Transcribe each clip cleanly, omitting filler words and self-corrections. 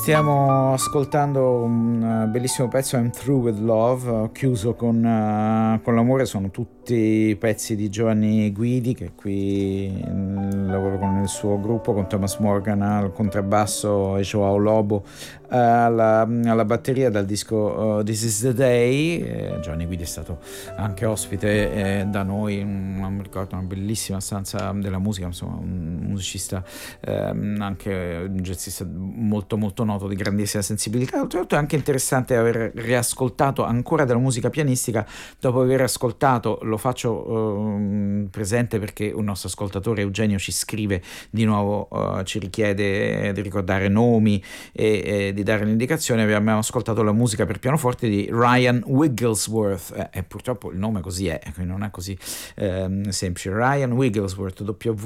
Stiamo ascoltando un bellissimo pezzo, I'm Through With Love, ho chiuso con l'amore. Sono tutti pezzi di Giovanni Guidi, che qui lavora con il suo gruppo, con Thomas Morgan al contrabbasso e Joao Lobo alla batteria, dal disco This Is The Day. Giovanni Guidi è stato anche ospite da noi, non mi ricordo, una bellissima stanza della musica, insomma un musicista, anche un jazzista molto molto noto, di grandissima sensibilità. Oltretutto è anche interessante aver riascoltato ancora della musica pianistica dopo aver ascoltato, lo faccio presente perché un nostro ascoltatore Eugenio ci scrive di nuovo, ci richiede di ricordare nomi e di dare l'indicazione. Abbiamo ascoltato la musica per pianoforte di Ryan Wigglesworth, e purtroppo il nome così è, quindi non è così semplice. Ryan Wigglesworth,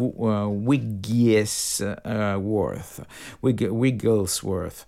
Wigglesworth,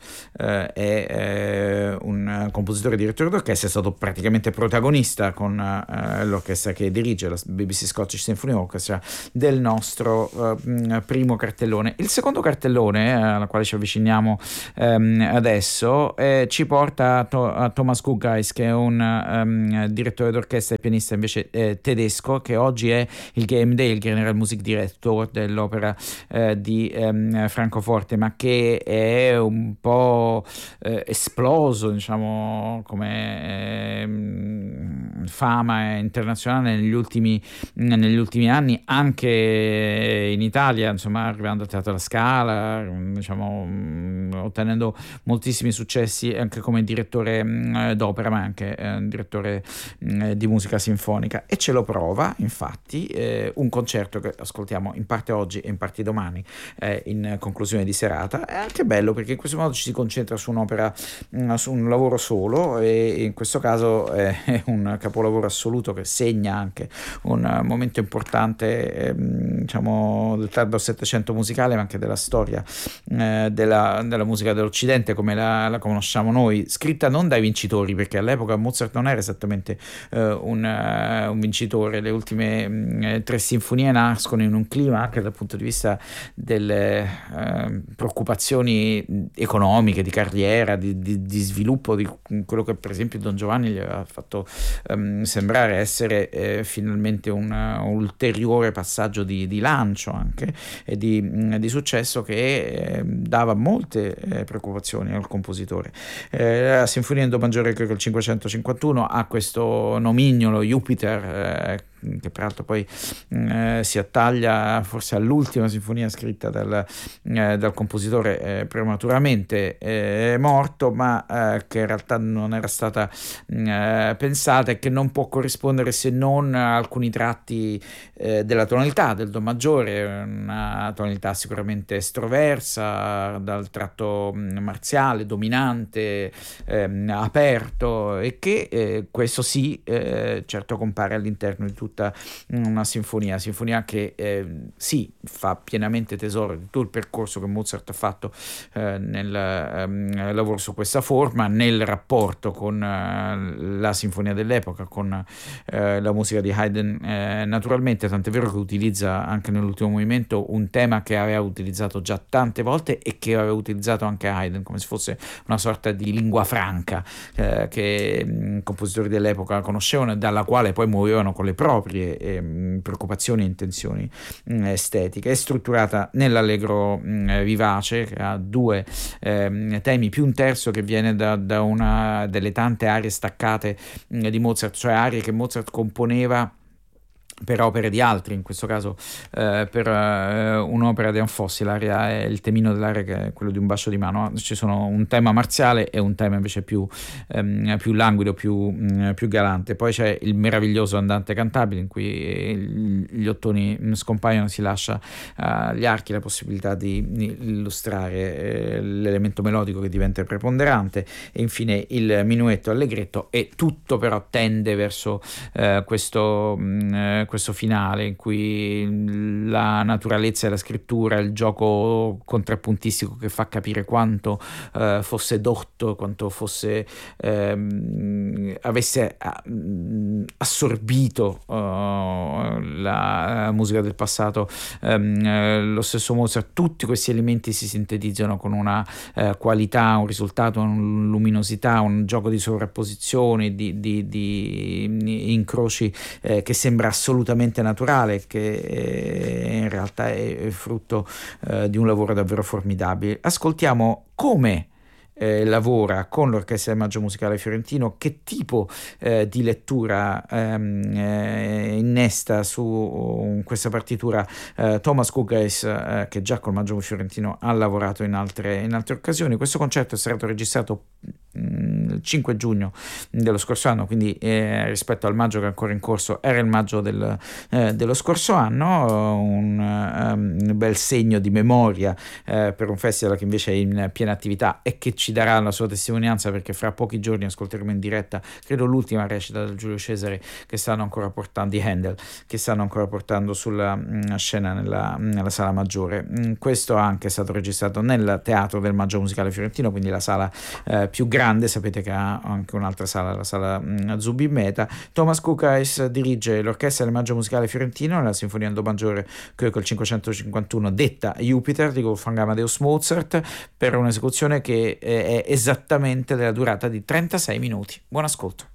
è un compositore e direttore d'orchestra, è stato praticamente protagonista con l'orchestra che dirige, la BBC Scottish Symphony Orchestra, del nostro primo cartellone. Il secondo cartellone al quale ci avviciniamo adesso ci porta a Thomas Guggheis, che è un direttore d'orchestra e pianista invece tedesco, che oggi è il Game Day, il General Music Director dell'opera di Francoforte, ma che è un po' esploso, diciamo, come fama internazionale negli ultimi anni, anche in Italia, insomma, arrivando al Teatro alla Scala, diciamo, ottenendo moltissimi successi anche come direttore d'opera, ma anche direttore di musica sinfonica. E ce lo prova, infatti, un concerto che ascoltiamo in parte oggi e in parte domani, in conclusione di serata. È anche bello perché in questo modo ci si concentra su un'opera, su un lavoro solo, e in questo caso è un capolavoro assoluto che segna anche un momento importante, diciamo, del tardo Settecento musicale, ma anche della storia della musica dell'Occidente come la conosciamo noi, scritta non dai vincitori, perché all'epoca Mozart non era esattamente un vincitore. Le ultime tre sinfonie nascono in un clima, anche dal punto di vista delle preoccupazioni economiche, di carriera, di sviluppo, di quello che per esempio Don Giovanni gli aveva fatto sembrare essere finalmente un ulteriore passaggio di lancio anche, e di successo, che dava molte preoccupazioni al compositore. La sinfonia in do maggiore, credo, il 551, ha questo nomignolo Jupiter, che peraltro poi si attaglia forse all'ultima sinfonia scritta dal compositore prematuramente morto, ma che in realtà non era stata pensata, e che non può corrispondere se non a alcuni tratti della tonalità del do maggiore, una tonalità sicuramente estroversa, dal tratto marziale, dominante, aperto, e che questo sì, certo compare all'interno di tutta una sinfonia che sì, fa pienamente tesoro di tutto il percorso che Mozart ha fatto nel lavoro su questa forma, nel rapporto con la sinfonia dell'epoca, con la musica di Haydn, naturalmente, tant'è vero che utilizza anche nell'ultimo movimento un tema che aveva utilizzato già tante volte e che aveva utilizzato anche Haydn, come se fosse una sorta di lingua franca che i compositori dell'epoca conoscevano e dalla quale poi muovevano con le proprie preoccupazioni e intenzioni estetiche. È strutturata nell'allegro vivace, che ha due temi più un terzo che viene da una delle tante arie staccate di Mozart, cioè arie che Mozart componeva per opere di altri, in questo caso per un'opera di Anfossi. L'aria è il temino dell'aria, che è quello di Un bacio di mano. Ci sono un tema marziale e un tema invece più languido, più galante. Poi c'è il meraviglioso Andante cantabile, in cui gli ottoni scompaiono, si lascia agli archi la possibilità di illustrare l'elemento melodico che diventa preponderante, e infine il minuetto allegretto, e tutto però tende verso questo questo finale in cui la naturalezza della scrittura, il gioco contrappuntistico che fa capire quanto fosse dotto, quanto fosse avesse assorbito la musica del passato, lo stesso Mozart. Tutti questi elementi si sintetizzano con una qualità, un risultato, una luminosità, un gioco di sovrapposizioni, di incroci che sembra assolutamente naturale, che in realtà è frutto di un lavoro davvero formidabile. Ascoltiamo come lavora con l'Orchestra del Maggio Musicale Fiorentino, che tipo di lettura innesta su questa partitura Thomas Kugais, che già col Maggio Fiorentino ha lavorato in altre occasioni. Questo concerto è stato registrato il 5 giugno dello scorso anno, quindi rispetto al maggio che è ancora in corso era il maggio dello scorso anno, un bel segno di memoria per un festival che invece è in piena attività e che ci darà la sua testimonianza, perché fra pochi giorni ascolteremo in diretta, credo, l'ultima recita del Giulio Cesare che stanno ancora portando, di Handel, che stanno ancora portando sulla scena nella sala maggiore. Questo anche è stato registrato nel Teatro del Maggio Musicale Fiorentino, quindi la sala più grande. Sapete che ha anche un'altra sala, la sala Zubin Mehta. Thomas Kukais dirige l'Orchestra del Maggio Musicale Fiorentino nella Sinfonia in Do maggiore Köchel 551, detta Jupiter di Wolfgang Amadeus Mozart, per un'esecuzione che è esattamente della durata di 36 minuti. Buon ascolto.